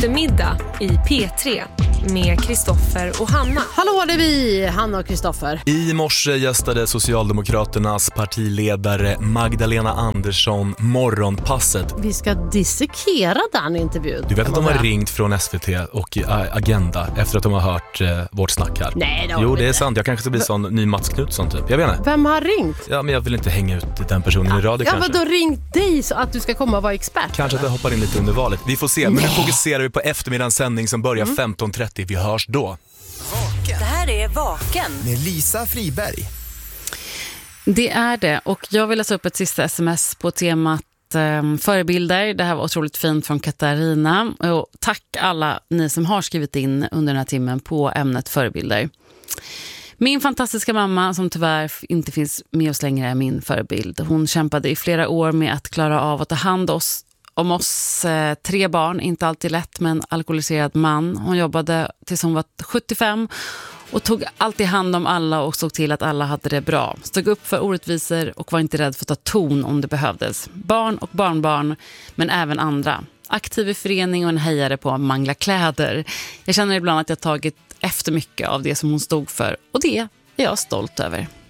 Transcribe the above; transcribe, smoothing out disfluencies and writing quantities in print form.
Eftermiddag i P3 med Kristoffer och Hanna. Hallå, det är vi, Hanna och Kristoffer. I morse gästade Socialdemokraternas partiledare Magdalena Andersson morgonpasset. Vi ska dissekera den intervjun. Du vet att de har ringt från SVT och Agenda efter att de har hört vårt snack här. Nej, jo, det är sant. Jag kanske ska bli sån ny Mats Knutsson typ. Jag vet inte. Vem har ringt? Ja, men jag vill inte hänga ut den personen i radio kanske. Ja, men då ringt dig så att du ska komma och vara expert. Kanske att jag hoppar in lite under valet. Vi får se, men nu fokuserar vi på eftermiddagens sändning som börjar 15.30. Vi hörs då. Vaken. Det här är Vaken med Lisa Friberg. Det är det, och jag vill läsa upp ett sista sms på temat förebilder. Det här var otroligt fint från Katarina. Och tack alla ni som har skrivit in under den här timmen på ämnet förebilder. Min fantastiska mamma, som tyvärr inte finns med oss längre, är min förebild. Hon kämpade i flera år med att klara av att ta hand om oss 3 barn, inte alltid lätt, med en alkoholiserad man. Hon jobbade tills hon var 75 och tog alltid hand om alla och såg till att alla hade det bra. Stod upp för orättvisor och var inte rädd för att ta ton om det behövdes. Barn och barnbarn, men även andra. Aktiv i förening och en hejare på att mangla kläder. Jag känner ibland att jag tagit efter mycket av det som hon stod för, och det är jag stolt över.